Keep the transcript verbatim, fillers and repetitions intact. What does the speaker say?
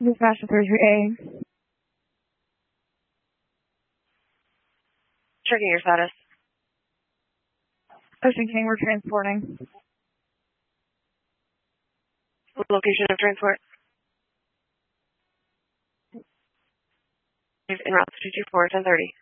Dispatch to thirty-three A. Checking your status. Ocean King, we're transporting. Location of transport. En route to two two four, ten thirty.